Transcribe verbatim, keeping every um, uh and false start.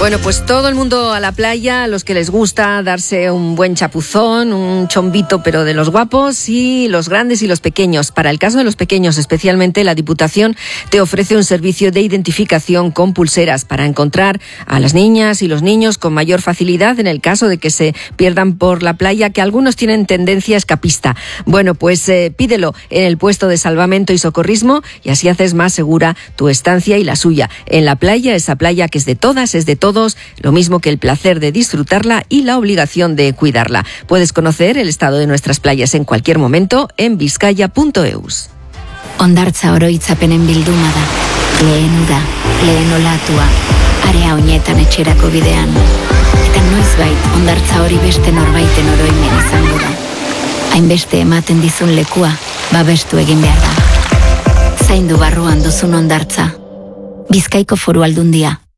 Bueno, pues todo el mundo a la playa, los que les gusta darse un buen chapuzón, un chombito pero de los guapos, y los grandes y los pequeños. Para el caso de los pequeños especialmente, la Diputación te ofrece un servicio de identificación con pulseras para encontrar a las niñas y los niños con mayor facilidad en el caso de que se pierdan por la playa, que algunos tienen tendencia escapista. Bueno, pues eh, pídelo en el puesto de salvamento y socorrismo y así haces más segura tu estancia y la suya. En la playa, esa playa que es de todas, es de todos, lo mismo que el placer de disfrutarla y la obligación de cuidarla. Puedes conocer el estado de nuestras playas en cualquier momento en bizkaia punto eus. Hondartza oroitzapenen bilduma da, lehen ura, lehen olatua, area honetan etxerako bidean. Eta noizbait, hondartza hori beste norbaiten oroimen izango da. Hainbeste ematen dizun lekua, babestu egin behar da. Zaindu barruan duzun hondartza. Bizkaiko Foru Aldundia.